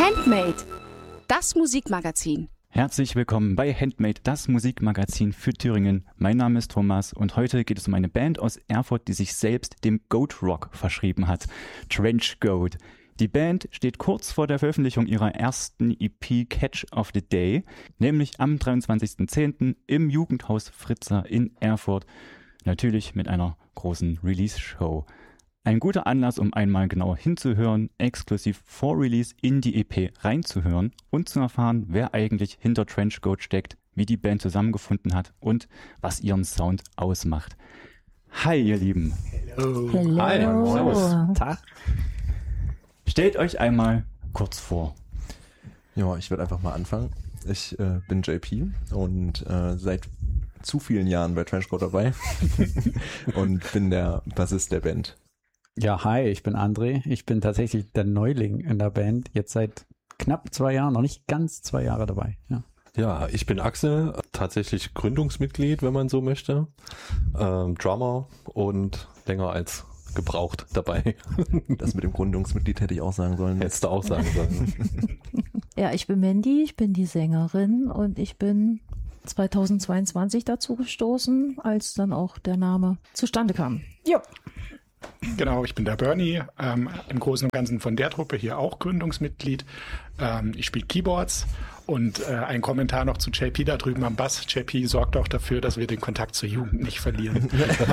Handmade, das Musikmagazin. Herzlich willkommen bei Handmade, das Musikmagazin für Thüringen. Mein Name ist Thomas und heute geht es um eine Band aus Erfurt, die sich selbst dem Goat Rock verschrieben hat, Trench Goat. Die Band steht kurz vor der Veröffentlichung ihrer ersten EP Catch of the Day, nämlich am 23.10. im Jugendhaus Fritzer in Erfurt. Natürlich mit einer großen Release-Show. Ein guter Anlass, um einmal genauer hinzuhören, exklusiv vor Release in die EP reinzuhören und zu erfahren, wer eigentlich hinter Trench Goat steckt, wie die Band zusammengefunden hat und was ihren Sound ausmacht. Hi ihr Lieben. Hello. Hi. Servus. Tag. Stellt euch einmal kurz vor. Ja, ich würde einfach mal anfangen. Ich bin JP und seit zu vielen Jahren bei Trench Goat dabei und bin der Bassist der Band. Ja, hi, ich bin André. Ich bin tatsächlich der Neuling in der Band. Jetzt seit knapp 2 Jahren, noch nicht ganz 2 Jahre dabei. Ja, ich bin Axel, tatsächlich Gründungsmitglied, wenn man so möchte. Drummer und länger als gebraucht dabei. Das mit dem Gründungsmitglied hätte ich auch sagen sollen. Hättest du auch sagen sollen. Ja, ich bin Mandy, ich bin die Sängerin und ich bin 2022 dazu gestoßen, als dann auch der Name zustande kam. Ja. Genau, ich bin der Bernie, im Großen und Ganzen von der Truppe hier auch Gründungsmitglied. Ich spiele Keyboards und ein Kommentar noch zu JP da drüben am Bass. JP sorgt auch dafür, dass wir den Kontakt zur Jugend nicht verlieren.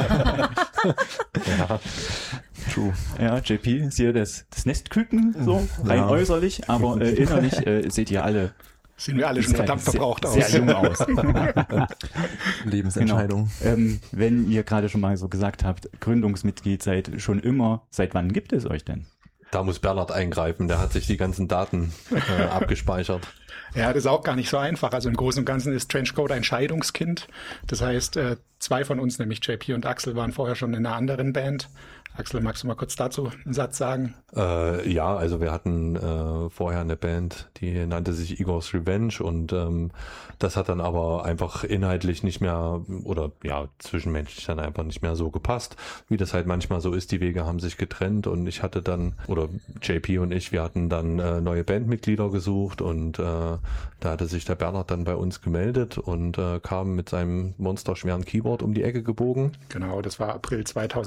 Ja, true. Ja, JP ist hier das Nestküken, so rein äußerlich, aber innerlich seht ihr alle. Sehen wir alle schon verdammt verbraucht aus. Sehr jung aus. Lebensentscheidung. Genau. Wenn ihr gerade schon mal so gesagt habt, Gründungsmitglied seid schon immer, seit wann gibt es euch denn? Da muss Bernhard eingreifen, der hat sich die ganzen Daten abgespeichert. Ja, das ist auch gar nicht so einfach. Also im Großen und Ganzen ist Trench Goat ein Scheidungskind. Das heißt, 2 von uns, nämlich JP und Axel, waren vorher schon in einer anderen Band. Axel, magst du mal kurz dazu einen Satz sagen? Ja, also wir hatten vorher eine Band, die nannte sich Igor's Revenge und das hat dann aber einfach inhaltlich nicht mehr oder ja, zwischenmenschlich dann einfach nicht mehr so gepasst, wie das halt manchmal so ist. Die Wege haben sich getrennt und ich hatte dann, oder JP und ich, wir hatten dann neue Bandmitglieder gesucht und da hatte sich der Bernhard dann bei uns gemeldet und kam mit seinem monsterschweren Keyboard um die Ecke gebogen. Genau, das war April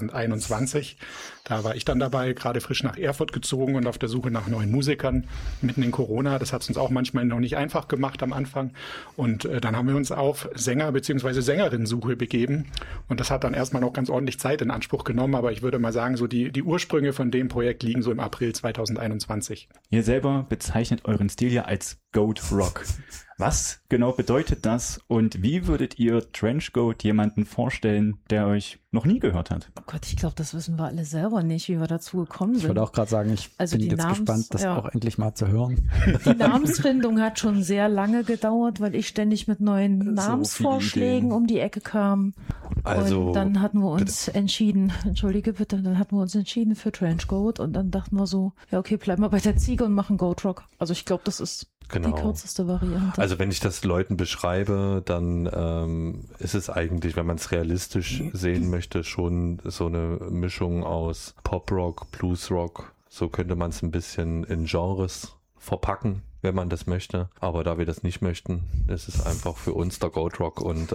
2021. Da war ich dann dabei, gerade frisch nach Erfurt gezogen und auf der Suche nach neuen Musikern, mitten in Corona. Das hat es uns auch manchmal noch nicht einfach gemacht am Anfang. Und dann haben wir uns auf Sänger- bzw. Sängerinnensuche begeben. Und das hat dann erstmal noch ganz ordentlich Zeit in Anspruch genommen. Aber ich würde mal sagen, so die Ursprünge von dem Projekt liegen so im April 2021. Ihr selber bezeichnet euren Stil ja als Goat Rock. Was genau bedeutet das und wie würdet ihr Trench Goat jemanden vorstellen, der euch noch nie gehört hat? Oh Gott, ich glaube, das wissen wir alle selber nicht, wie wir dazu gekommen sind. Ich würde auch gerade sagen, ich bin jetzt gespannt, das auch endlich mal zu hören. Die Namensfindung hat schon sehr lange gedauert, weil ich ständig mit neuen Namensvorschlägen um die Ecke kam. Also, und dann hatten wir uns entschieden, entschuldige bitte, dann hatten wir uns entschieden für Trench Goat und dann dachten wir so, ja okay, bleiben wir bei der Ziege und machen Goat Rock. Also ich glaube, das ist die kürzeste Variante. Also wenn ich das Leuten beschreibe, dann ist es eigentlich, wenn man es realistisch sehen möchte, schon so eine Mischung aus Pop-Rock, Blues-Rock. So könnte man es ein bisschen in Genres verpacken, wenn man das möchte. Aber da wir das nicht möchten, ist es einfach für uns der Goat Rock und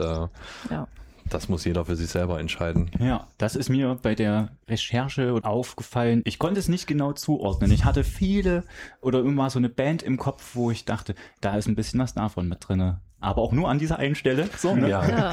das muss jeder für sich selber entscheiden. Ja, das ist mir bei der Recherche aufgefallen. Ich konnte es nicht genau zuordnen. Ich hatte viele oder immer so eine Band im Kopf, wo ich dachte, da ist ein bisschen was davon mit drinne. Aber auch nur an dieser einen Stelle. So, ne? Ja.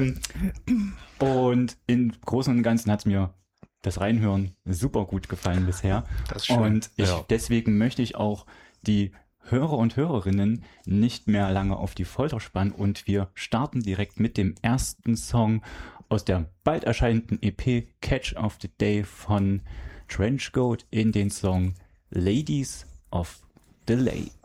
Und im Großen und Ganzen hat es mir das Reinhören super gut gefallen bisher. Das ist schön. Und deswegen möchte ich auch die Hörer und Hörerinnen nicht mehr lange auf die Folter spannen und wir starten direkt mit dem ersten Song aus der bald erscheinenden EP Catch of the Day von Trench Goat in den Song Ladies of the Lake.